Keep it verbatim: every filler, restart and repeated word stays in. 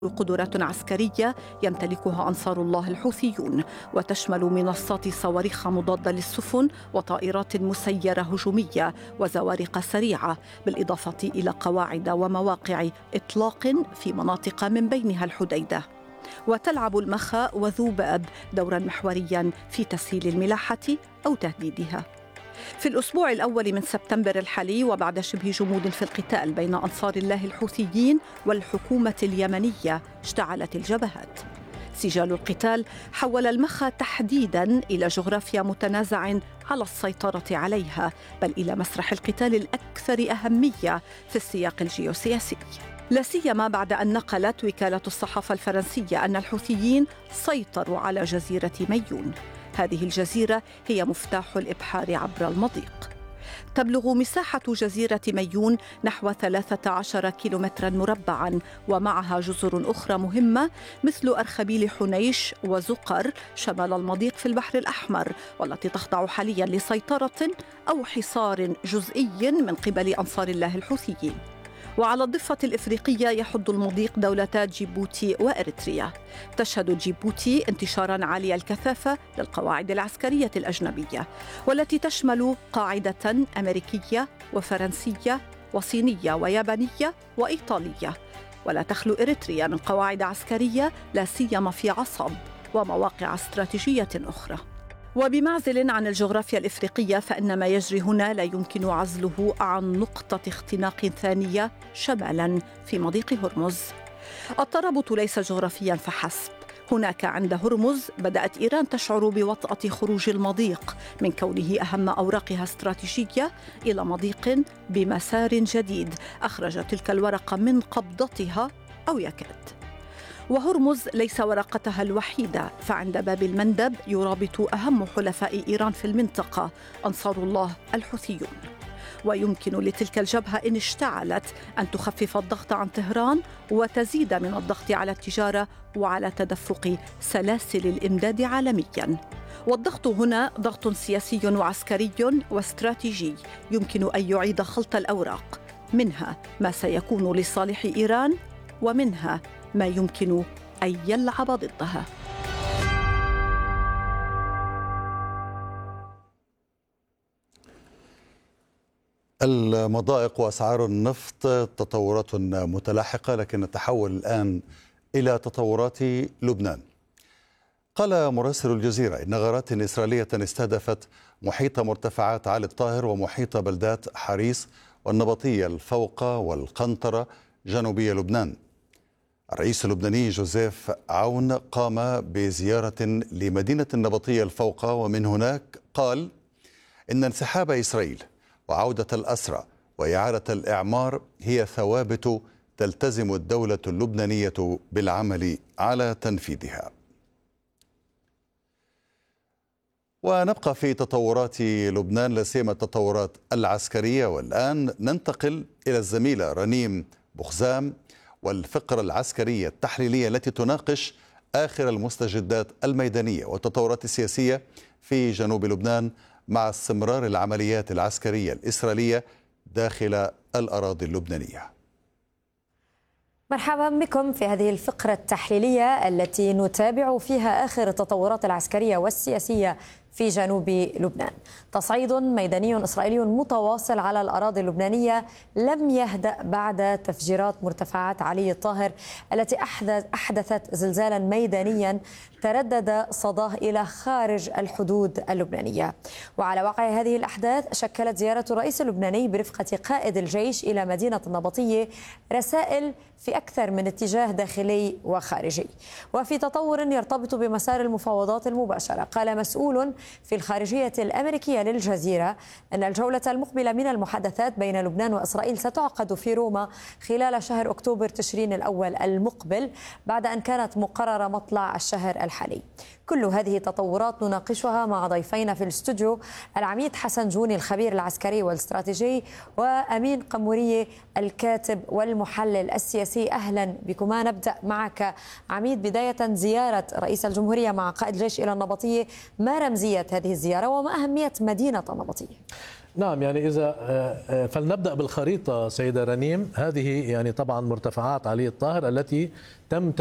قدرات عسكرية يمتلكها أنصار الله الحوثيون، وتشمل منصات صواريخ مضادة للسفن وطائرات مسيرة هجومية وزوارق سريعة، بالإضافة إلى قواعد ومواقع إطلاق في مناطق من بينها الحديدة. وتلعب المخا وذوباب دورا محوريا في تسهيل الملاحة أو تهديدها. في الأسبوع الأول من سبتمبر الحالي، وبعد شبه جمود في القتال بين أنصار الله الحوثيين والحكومة اليمنية، اشتعلت الجبهات. سجال القتال حول المخا تحديداً إلى جغرافيا متنازع على السيطرة عليها، بل إلى مسرح القتال الأكثر أهمية في السياق الجيوسياسي، لا سيما بعد أن نقلت وكالة الصحافة الفرنسية أن الحوثيين سيطروا على جزيرة ميون. هذه الجزيرة هي مفتاح الإبحار عبر المضيق. تبلغ مساحة جزيرة ميون نحو ثلاثة عشر كيلومترا مربعا، ومعها جزر أخرى مهمة مثل أرخبيل حنيش وزقر شمال المضيق في البحر الأحمر، والتي تخضع حاليا لسيطرة أو حصار جزئي من قبل أنصار الله الحوثيين. وعلى الضفة الإفريقية يحد المضيق دولتا جيبوتي وإريتريا. تشهد جيبوتي انتشاراً عالي الكثافة للقواعد العسكرية الأجنبية، والتي تشمل قاعدة أمريكية وفرنسية وصينية ويابانية وإيطالية. ولا تخلو إريتريا من قواعد عسكرية لا سيما في عصب ومواقع استراتيجية أخرى. وبمعزل عن الجغرافيا الإفريقية، فإن ما يجري هنا لا يمكن عزله عن نقطة اختناق ثانية شمالاً في مضيق هرمز. الترابط ليس جغرافياً فحسب. هناك عند هرمز بدأت إيران تشعر بوطأة خروج المضيق من كونه أهم أوراقها استراتيجية إلى مضيق بمسار جديد أخرج تلك الورقة من قبضتها أو يكاد. وهرمز ليس ورقتها الوحيدة، فعند باب المندب يرابط أهم حلفاء إيران في المنطقة أنصار الله الحوثيون. ويمكن لتلك الجبهة إن اشتعلت أن تخفف الضغط عن طهران وتزيد من الضغط على التجارة وعلى تدفق سلاسل الإمداد عالمياً. والضغط هنا ضغط سياسي وعسكري واستراتيجي يمكن أن يعيد خلط الأوراق، منها ما سيكون لصالح إيران، ومنها ما يمكن أن يلعب ضدها. المضائق وأسعار النفط تطورات متلاحقة، لكن نتحول الآن إلى تطورات لبنان. قال مراسل الجزيرة إن غارات إسرائيلية استهدفت محيط مرتفعات علي الطاهر ومحيط بلدات حريص والنبطية الفوقة والقنطرة جنوبي لبنان. الرئيس اللبناني جوزيف عون قام بزيارة لمدينة النبطية الفوقة، ومن هناك قال إن انسحاب إسرائيل وعودة الأسرى وإعادة الإعمار هي ثوابت تلتزم الدولة اللبنانية بالعمل على تنفيذها. ونبقى في تطورات لبنان، لا سيما التطورات العسكرية، والآن ننتقل إلى الزميلة رنيم بخزام والفقرة العسكرية التحليلية التي تناقش آخر المستجدات الميدانية والتطورات السياسية في جنوب لبنان مع استمرار العمليات العسكرية الإسرائيلية داخل الأراضي اللبنانية. مرحبا بكم في هذه الفقرة التحليلية التي نتابع فيها آخر التطورات العسكرية والسياسية في جنوب لبنان. تصعيد ميداني إسرائيلي متواصل على الأراضي اللبنانية لم يهدأ بعد تفجيرات مرتفعات علي الطاهر التي أحدثت زلزالا ميدانيا تردد صداه إلى خارج الحدود اللبنانية. وعلى واقع هذه الأحداث شكلت زيارة الرئيس اللبناني برفقة قائد الجيش إلى مدينة النبطية رسائل في أكثر من اتجاه داخلي وخارجي، وفي تطور يرتبط بمسار المفاوضات المباشرة. قال مسؤول في الخارجية الأمريكية للجزيرة أن الجولة المقبلة من المحادثات بين لبنان وإسرائيل ستعقد في روما خلال شهر أكتوبر تشرين الأول المقبل، بعد أن كانت مقررة مطلع الشهر الحالي. كل هذه التطورات نناقشها مع ضيفينا في الاستوديو، العميد حسن جوني الخبير العسكري والاستراتيجي، وأمين قمورية الكاتب والمحلل السياسي. أهلا بكما. نبدأ معك عميد، بداية زيارة رئيس الجمهورية مع قائد الجيش إلى النبطية، ما رمزية هذه الزيارة وما أهمية مدينة النبطية؟ نعم، يعني إذا فلنبدأ بالخريطة سيدة رنيم. هذه يعني طبعا مرتفعات علي الطاهر التي تم